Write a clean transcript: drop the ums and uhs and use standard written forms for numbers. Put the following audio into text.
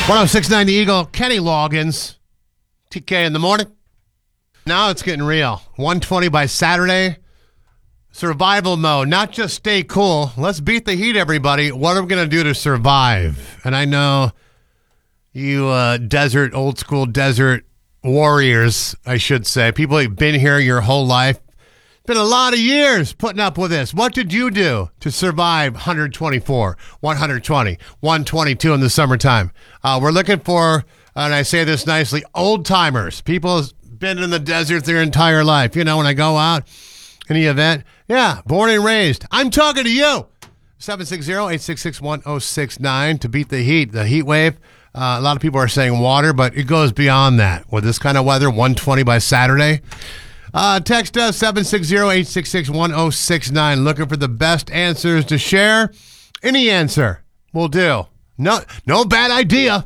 1069 The Eagle, Kenny Loggins, TK in the morning. Now it's getting real. 120 by Saturday. Survival mode, not just stay cool. Let's beat the heat, everybody. What are we going to do to survive? And I know you old school desert warriors, I should say. People who've been here your whole life. Been a lot of years putting up with this. What did you do to survive 124, 120, 122 in the summertime? We're looking for, and I say this nicely, old timers. People who've been in the desert their entire life. You know, when I go out, any event, yeah, born and raised. I'm talking to you. 760-866-1069 to beat the heat wave. A lot of people are saying water, but it goes beyond that. With this kind of weather, 120 by Saturday. Text us 760-866-1069. Looking for the best answers to share. Any answer will do. No bad idea.